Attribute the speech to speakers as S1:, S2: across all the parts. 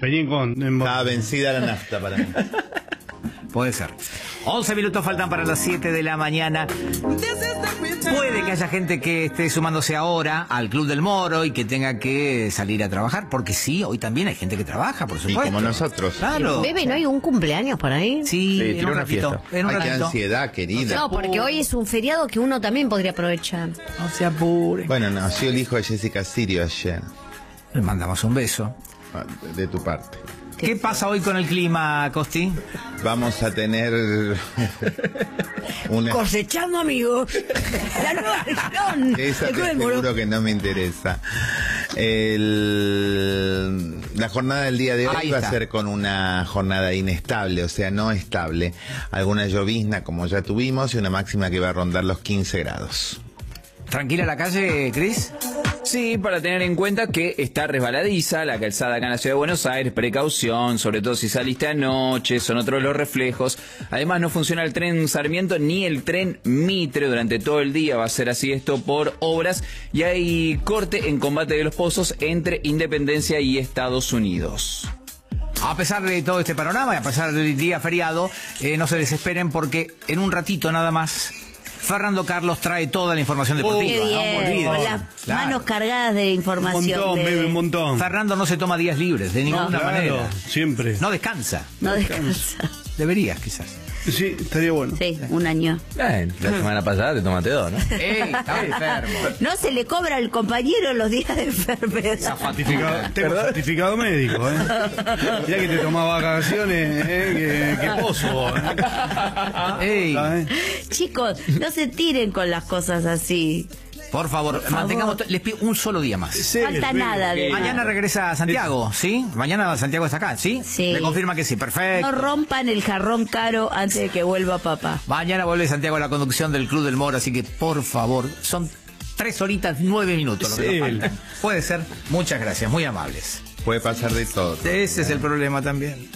S1: Estaba vencida la nafta para mí.
S2: Puede ser. 11 minutos faltan para las 7 de la mañana. Puede que haya gente que esté sumándose ahora al Club del Moro y que tenga que salir a trabajar, porque sí, hoy también hay gente que trabaja, por supuesto.
S1: Y como nosotros.
S2: Claro.
S3: Bebe, ¿no hay un cumpleaños por ahí?
S2: Sí, en
S4: tiene
S2: un
S4: una
S2: ratito.
S4: fiesta.
S2: En un
S1: Ay, qué
S2: ratito.
S1: ansiedad, querida.
S3: No, porque hoy es un feriado que uno también podría aprovechar.
S2: No se apure.
S1: Bueno, nació el hijo de Jessica Sirio ayer,
S2: Le mandamos un beso.
S1: de tu parte.
S2: ¿Qué pasa hoy con el clima, Costi?
S1: Vamos a tener una...
S3: Cosechando amigos. La nueva región.
S1: Esa
S3: del
S1: te
S3: Club del Moro.
S1: aseguro que no me interesa. La jornada del día de hoy
S2: Ahí
S1: va
S2: está.
S1: a ser con una jornada inestable, o sea, no estable. Alguna llovizna como ya tuvimos y una máxima que va a rondar los 15 grados.
S2: ¿Tranquila la calle, Cris?
S4: Sí, para tener en cuenta que está resbaladiza la calzada acá en la ciudad de Buenos Aires, precaución, sobre todo si saliste anoche, son otros los reflejos. Además no funciona el tren Sarmiento ni el tren Mitre durante todo el día, va a ser así esto por obras y hay corte en Combate de los Pozos entre Independencia y Estados Unidos.
S2: A pesar de todo este panorama y a pesar del día feriado, no se desesperen porque en un ratito nada más Fernando Carlos trae toda la información deportiva.
S3: Qué bien, con las manos cargadas de información.
S5: Un montón.
S2: Fernando no se toma días libres de ninguna manera.
S5: Siempre.
S2: No descansa.
S3: No descansa.
S2: Deberías, quizás.
S5: Sí, estaría bueno.
S3: Sí, un año.
S4: Bien, la semana pasada te tomaste 2, ¿no?
S2: ¡Ey! Está enfermo.
S3: No se le cobra al compañero los días de enfermedad.
S5: Tengo certificado médico, Ya que te tomaba vacaciones, que pozo vos,
S2: ¡Ey!
S5: ¿Sabes?
S3: Chicos, no se tiren con las cosas así.
S2: Por favor, mantengamos. Les pido un solo día más.
S3: Falta nada de
S2: Mañana regresa a Santiago, ¿sí? Mañana Santiago está acá, ¿sí?
S3: Sí.
S2: Me confirma que sí, perfecto.
S3: No rompan el jarrón caro antes de que vuelva papá.
S2: Mañana vuelve Santiago a la conducción del Club del Moro, así que por favor, son 3 horitas 9 minutos lo que nos faltan. Puede ser. Muchas gracias, muy amables.
S1: Puede pasar de todo.
S2: Ese es el problema también.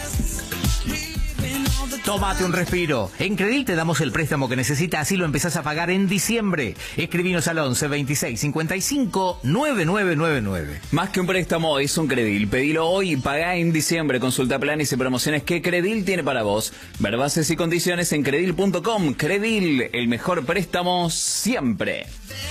S2: Tómate un respiro. En Credil te damos el préstamo que necesitas, así lo empezás a pagar en diciembre. Escribinos al 11 26 55 9999.
S4: Más que un préstamo, es un Credil. Pedilo hoy y pagá en diciembre. Consulta planes y promociones que Credil tiene para vos. Ver bases y condiciones en credil.com. Credil, el mejor préstamo siempre.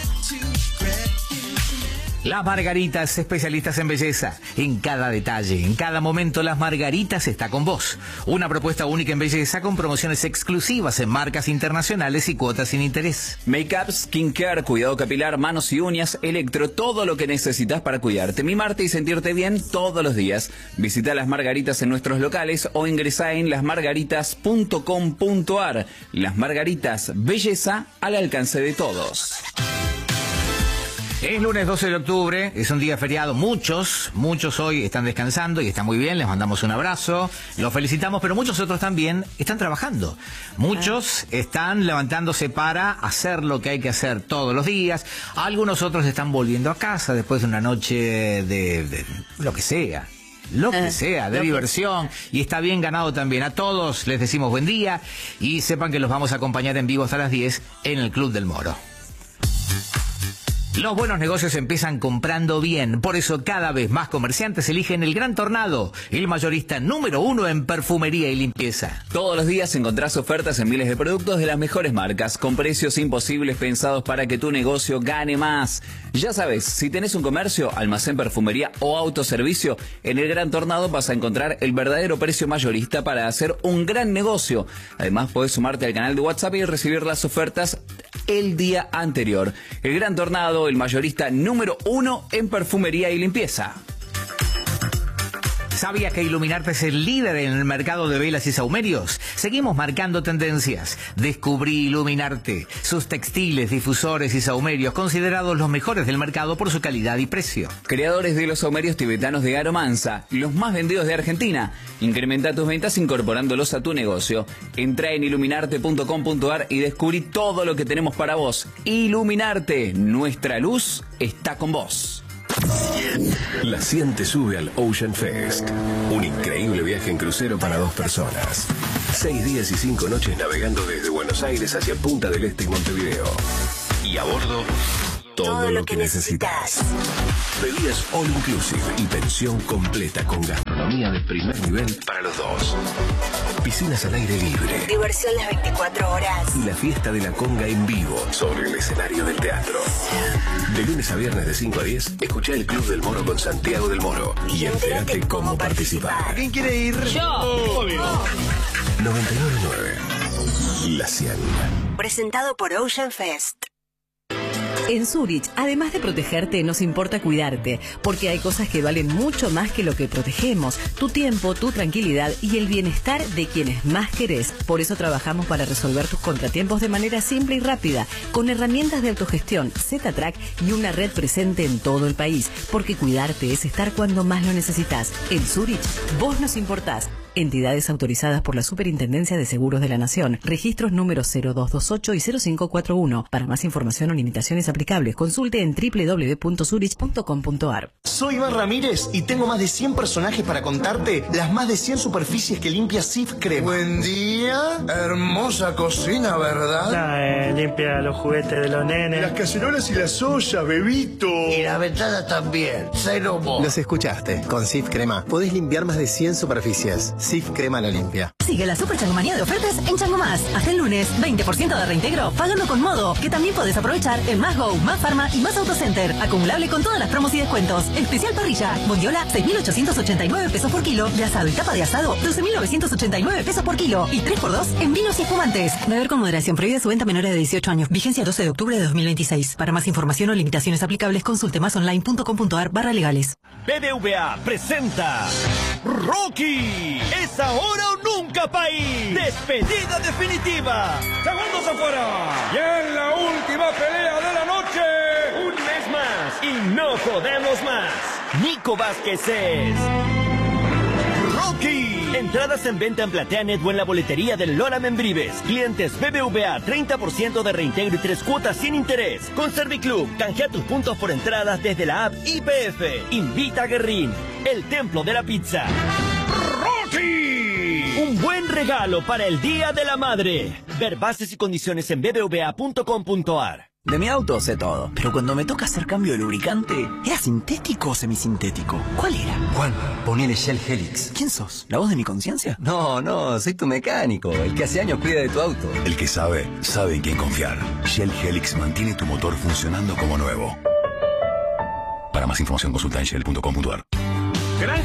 S2: Las Margaritas, especialistas en belleza. En cada detalle, en cada momento, Las Margaritas está con vos. Una propuesta única en belleza con promociones exclusivas en marcas internacionales y cuotas sin interés.
S4: Make-up, skincare, cuidado capilar, manos y uñas, electro, todo lo que necesitas para cuidarte, mimarte y sentirte bien todos los días. Visita Las Margaritas en nuestros locales o ingresá en lasmargaritas.com.ar. Las Margaritas, belleza al alcance de todos.
S2: Es lunes 12 de octubre, es un día feriado, muchos hoy están descansando y está muy bien, les mandamos un abrazo, los felicitamos, pero muchos otros también están trabajando. Muchos están levantándose para hacer lo que hay que hacer todos los días, algunos otros están volviendo a casa después de una noche de lo que sea. De diversión, y está bien ganado también. A todos les decimos buen día y sepan que los vamos a acompañar en vivo hasta las 10 en el Club del Moro. Los buenos negocios empiezan comprando bien, por eso cada vez más comerciantes eligen el Gran Tornado, el mayorista número 1 en perfumería y limpieza.
S4: Todos los días encontrás ofertas en miles de productos de las mejores marcas, con precios imposibles pensados para que tu negocio gane más. Ya sabes, si tenés un comercio, almacén, perfumería o autoservicio, en el Gran Tornado vas a encontrar el verdadero precio mayorista para hacer un gran negocio. Además, podés sumarte al canal de WhatsApp y recibir las ofertas el día anterior. El Gran Tornado, el mayorista número 1 en perfumería y limpieza.
S2: ¿Sabías que Iluminarte es el líder en el mercado de velas y sahumerios? Seguimos marcando tendencias. Descubrí Iluminarte, sus textiles, difusores y sahumerios considerados los mejores del mercado por su calidad y precio.
S4: Creadores de los sahumerios tibetanos de Aromansa, los más vendidos de Argentina. Incrementa tus ventas incorporándolos a tu negocio. Entra en iluminarte.com.ar y descubrí todo lo que tenemos para vos. Iluminarte, nuestra luz está con vos.
S6: La 100 te sube al Ocean Fest. Un increíble viaje en crucero para 2 personas. 6 días y 5 noches navegando desde Buenos Aires hacia Punta del Este y Montevideo. Y a bordo, todo lo que necesitas. Bebidas all inclusive y pensión completa con gastronomía. gastronomía de primer nivel para los dos. Piscinas al aire libre.
S7: Diversión las 24 horas.
S6: Y la fiesta de la conga en vivo sobre el escenario del teatro. De lunes a viernes de 5 a 10, escuchá el Club del Moro con Santiago del Moro y entérate cómo participar.
S1: ¿Quién quiere ir?
S2: Yo.
S6: 99.9 La 100.
S7: Presentado por Ocean Fest.
S8: En Zurich, además de protegerte, nos importa cuidarte, porque hay cosas que valen mucho más que lo que protegemos: tu tiempo, tu tranquilidad y el bienestar de quienes más querés. Por eso trabajamos para resolver tus contratiempos de manera simple y rápida, con herramientas de autogestión, Z-Track y una red presente en todo el país, porque cuidarte es estar cuando más lo necesitas. En Zurich, vos nos importás. Entidades autorizadas por la Superintendencia de Seguros de la Nación. Registros números 0228 y 0541. Para más información o limitaciones aplicables, consulte en www.zurich.com.ar.
S9: Soy Iván Ramírez y tengo más de 100 personajes para contarte las más de 100 superficies que limpia Sif Crema.
S10: Buen día. Hermosa cocina, ¿verdad?
S11: Limpia los juguetes de los nenes.
S10: Las cacerolas y las ollas, bebito.
S9: Y la ventana también. Cero mo.
S12: Los escuchaste. Con Sif Crema podés limpiar más de 100 superficies. Sif Crema lo limpia.
S13: Sigue la super changomanía de ofertas en Chango Más. Hasta el lunes, 20% de reintegro pagando con Modo, que también podés aprovechar en Más Go, Más Pharma y Más Autocenter. Acumulable con todas las promos y descuentos. Especial parrilla. Bondiola, 6.889 pesos por kilo. Y asado y tapa de asado, 12.989 pesos por kilo. Y 3x2 en vinos y espumantes. Beber con moderación. Prohibida su venta a menores de 18 años. Vigencia 12 de octubre de 2026. Para más información o limitaciones aplicables, consulte masonline.com.ar/legales.
S14: BBVA presenta Rocky. Es ahora o nunca, país. Despedida definitiva. Segundos afuera. Y en la última pelea de la noche, un mes más y no podemos más. Nico Vázquez es Rocky. Entradas en venta en PlateaNet o en la boletería del Lola Membrives. Clientes BBVA, 30% de reintegro y 3 cuotas sin interés. Con Serviclub, canjea tus puntos por entradas desde la app IPF. Invita a Guerrín, el templo de la pizza. ¡Rocky! Un buen regalo para el Día de la Madre. Ver bases y condiciones en bbva.com.ar.
S15: De mi auto sé todo, pero cuando me toca hacer cambio de lubricante, ¿era sintético o semisintético? ¿Cuál era?
S16: Juan, ponele Shell Helix.
S15: ¿Quién sos? ¿La voz de mi conciencia?
S16: No, soy tu mecánico, el que hace años cuida de tu auto.
S6: El que sabe en quién confiar. Shell Helix mantiene tu motor funcionando como nuevo. Para más información consulta en shell.com.ar.